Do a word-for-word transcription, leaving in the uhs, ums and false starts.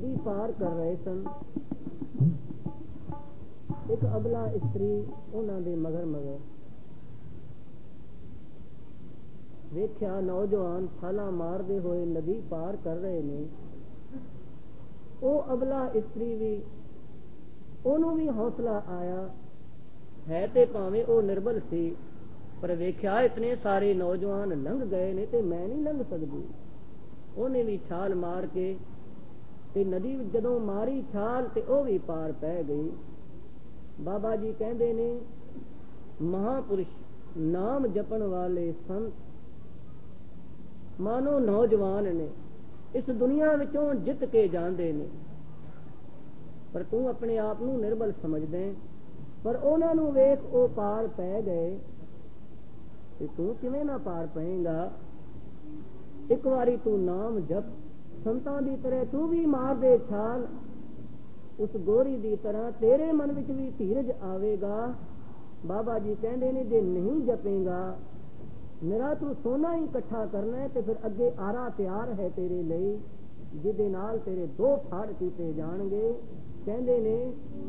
ਨਦੀ ਪਾਰ ਕਰ ਰਹੇ ਸਨ। ਇੱਕ ਅਬਲਾ ਇਸਤਰੀ ਉਹਨਾਂ ਦੇ ਮਗਰ ਮਗਰ ਵੇਖਿਆ ਨੌਜਵਾਨ ਛਾਲਾਂ ਮਾਰਦੇ ਹੋਏ ਨਦੀ ਪਾਰ ਕਰ ਰਹੇ ਨੇ। ਉਹ ਅਬਲਾ ਇਸਤਰੀ ਵੀ, ਉਹਨੂੰ ਵੀ ਹੌਸਲਾ ਆਇਆ ਹੈ ਤੇ ਭਾਵੇਂ ਉਹ ਨਿਰਬਲ ਸੀ, ਪਰ ਵੇਖਿਆ ਇਤਨੇ ਸਾਰੇ ਨੌਜਵਾਨ ਲੰਘ ਗਏ ਨੇ ਤੇ ਮੈਂ ਨਹੀਂ ਲੰਘ ਸਕਦੀ। ਉਹਨੇ ਵੀ ਛਾਲ ਮਾਰ ਕੇ ਤੇ ਨਦੀ ਜਦੋਂ ਮਾਰੀ ਛਾਲ ਤੇ ਉਹ ਵੀ ਪਾਰ ਪੈ ਗਈ। ਬਾਬਾ ਜੀ ਕਹਿੰਦੇ ਨੇ ਮਹਾਪੁਰਸ਼ ਨਾਮ ਜਪਣ ਵਾਲੇ ਸੰਤ ਮਾਨੋ ਨੌਜਵਾਨ ਨੇ, ਇਸ ਦੁਨੀਆ ਵਿੱਚੋਂ ਜਿੱਤ ਕੇ ਜਾਂਦੇ ਨੇ, ਪਰ ਤੂੰ ਆਪਣੇ ਆਪ ਨੂੰ ਨਿਰਬਲ ਸਮਝਦੇ। ਪਰ ਉਹਨਾਂ ਨੂੰ ਵੇਖ ਉਹ ਪਾਰ ਪੈ ਗਏ ਤੇ ਤੂੰ ਕਿਵੇਂ ਨਾ ਪਾਰ ਪਏਗਾ। ਇੱਕ ਵਾਰੀ ਤੂੰ ਨਾਮ ਜਪ, ਸੰਤਾਂ ਦੀ ਤਰ੍ਹਾਂ ਤੂੰ ਵੀ ਮਾਰ ਦੇ ਛਾਲ, ਉਸ ਗੋਰੀ ਦੀ ਤਰ੍ਹਾਂ ਤੇਰੇ ਮਨ ਵਿੱਚ ਵੀ ਧੀਰਜ ਆਵੇਗਾ। ਬਾਬਾ ਜੀ ਕਹਿੰਦੇ ਨੇ ਜੇ ਨਹੀਂ ਜਪੇਗਾ, ਮੇਰਾ ਤੂੰ ਸੋਨਾ ਹੀ ਇਕੱਠਾ ਕਰਨਾ ਹੈ ਤੇ ਫਿਰ ਅੱਗੇ ਆਰਾ ਤਿਆਰ ਹੈ ਤੇਰੇ ਲਈ, ਜਿਹਦੇ ਨਾਲ ਤੇਰੇ ਦੋ ਫਾੜ ਕੀਤੇ ਜਾਣਗੇ। ਕਹਿੰਦੇ ਨੇ